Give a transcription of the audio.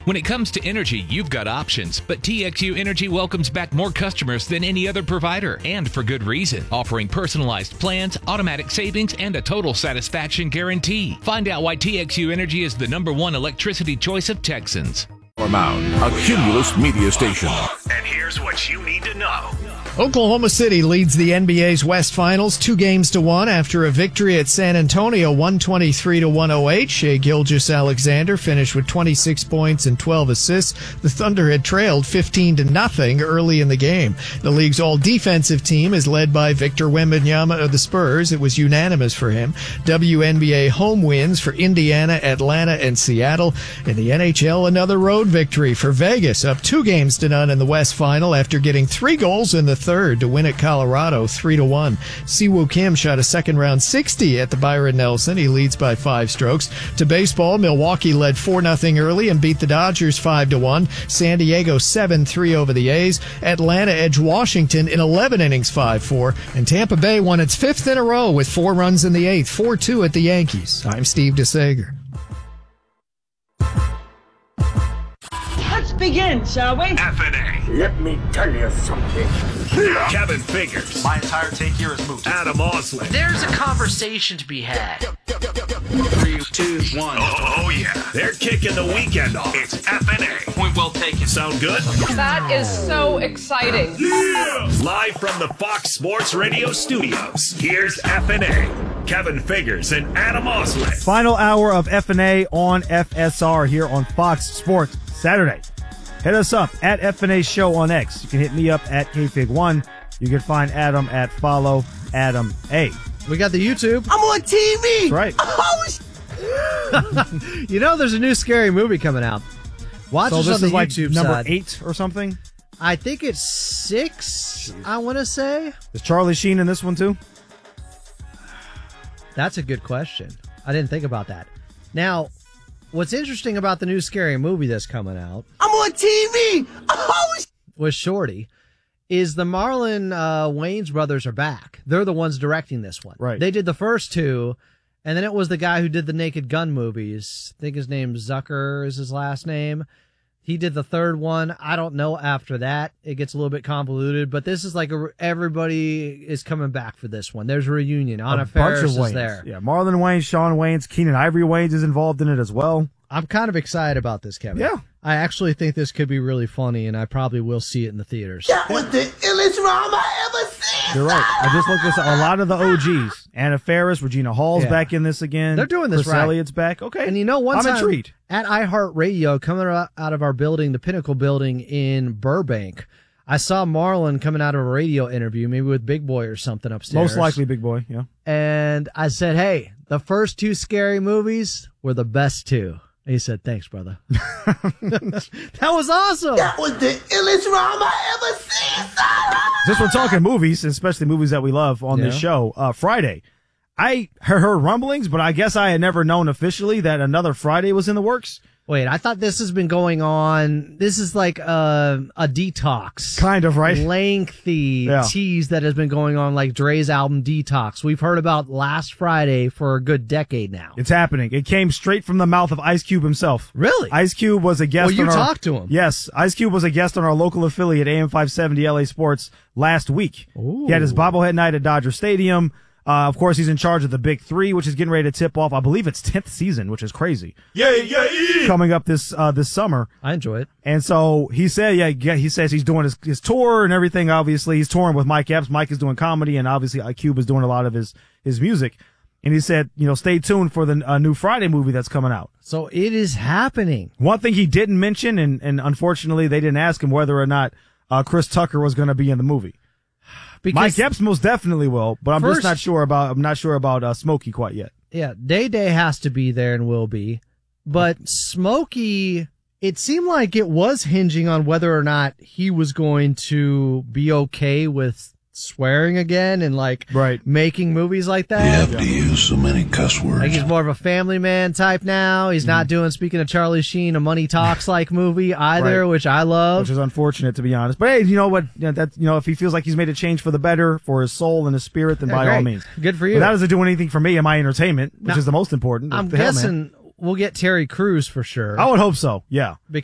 When it comes to energy, you've got options, but TXU Energy welcomes back more customers than any other provider, and for good reason, offering personalized plans, automatic savings, and a total satisfaction guarantee. Find out why TXU Energy is the #1 electricity choice of Texans. Mound, a Cumulus media station. And here's what you need to know. Oklahoma City leads the NBA's West Finals 2-1 after a victory at San Antonio 123-108. Shai Gilgeous-Alexander finished with 26 points and 12 assists. The Thunder had trailed 15-0 early in the game. The league's all-defensive team is led by Victor Wembanyama of the Spurs. It was unanimous for him. WNBA home wins for Indiana, Atlanta, and Seattle. In the NHL, another road victory for Vegas, up 2-0 in the West Final after getting 3 goals in the third to win at Colorado 3-1. Siwoo Kim shot a second-round 60 at the Byron Nelson. He leads by 5 strokes. To baseball, Milwaukee led 4-0 early and beat the Dodgers 5-1. San Diego 7-3 over the A's. Atlanta edged Washington in 11 innings 5-4. And Tampa Bay won its 5th in a row with 4 runs in the 8th, 4-2 at the Yankees. I'm Steve DeSager. Let's begin, shall we? F&A. Let me tell you something. Kevin Figures. My entire take here is moot. Adam Osley. There's a conversation to be had. 3, 2, 1. Oh, yeah. They're kicking the weekend off. It's F&A. Point well taken. Sound good? That is so exciting. Yeah! Live from the Fox Sports Radio studios, here's F&A. Kevin Figures and Adam Osley. Final hour of F&A on FSR here on Fox Sports Saturday. Hit us up at F&A Show on X. You can hit me up at KFig1. You can find Adam at Follow Adam A. We got the YouTube. I'm on TV. That's right. Oh, You know there's a new scary movie coming out. Watch So us this on the is like YouTube number side. 8 or something? I think it's 6, I want to say. Is Charlie Sheen in this one too? That's a good question. I didn't think about that. Now, what's interesting about the new scary movie that's coming out I'm on TV. Oh, with Shorty is the Marlon Wayans brothers are back. They're the ones directing this one. Right. They did the first 2, and then it was the guy who did the Naked Gun movies. I think his name Zucker is his last name. He did the third one. I don't know after that. It gets a little bit convoluted, but this is like everybody is coming back for this one. There's a reunion. Anna Faris is Wayans. there. Yeah, Marlon Wayans, Shawn Wayans, Keenan Ivory Wayans is involved in it as well. I'm kind of excited about this, Kevin. Yeah. I actually think this could be really funny, and I probably will see it in the theaters. that was the illest rhyme I ever seen. You're right. I just looked this up. A lot of the OGs. Anna Faris, Regina Hall's Yeah. back in this again. They're doing this Chris right. Elliott's back. Okay. And you know, one I'm time intrigued. at iHeartRadio, coming out of our building, the Pinnacle building in Burbank, I saw Marlon coming out of a radio interview, maybe with Big Boy or something upstairs. Most likely Big Boy, yeah. And I said, hey, the first 2 scary movies were the best 2. And he said, thanks, brother. That was awesome. That was the illest rhyme I ever seen. Since we're talking movies, especially movies that we love on this show, Friday, I heard rumblings, but I guess I had never known officially that another Friday was in the works. Wait, I thought this has been going on. This is like a detox. Kind of, right? Lengthy tease that has been going on, like Dre's album Detox. We've heard about last Friday for a good decade now. It's happening. It came straight from the mouth of Ice Cube himself. Really? Ice Cube was a guest Well, you on our, talked to him. Yes. Ice Cube was a guest on our local affiliate, AM 570 LA Sports, last week. Ooh. He had his bobblehead night at Dodger Stadium. Of course, he's in charge of the Big 3, which is getting ready to tip off. I believe it's 10th season, which is crazy. Yeah. Coming up this summer. I enjoy it. And so he said, he says he's doing his tour and everything. Obviously, he's touring with Mike Epps. Mike is doing comedy, and obviously Cube is doing a lot of his music. And he said, stay tuned for the new Friday movie that's coming out. So it is happening. One thing he didn't mention, and unfortunately they didn't ask him whether or not Chris Tucker was going to be in the movie. Because Mike Epps most definitely will, but I'm not sure about Smokey quite yet. Yeah, Day Day has to be there and will be. But Smokey, it seemed like it was hinging on whether or not he was going to be okay with swearing again and making movies like that. You have to use so many cuss words. Like he's more of a family man type now. He's not doing, speaking of Charlie Sheen, a Money Talks like movie either, which I love. Which is unfortunate, to be honest. But hey, you know what? If he feels like he's made a change for the better for his soul and his spirit, then by all means. Good for you. But that doesn't do anything for me and my entertainment, which is the most important. I'm guessing we'll get Terry Crews for sure. I would hope so, yeah.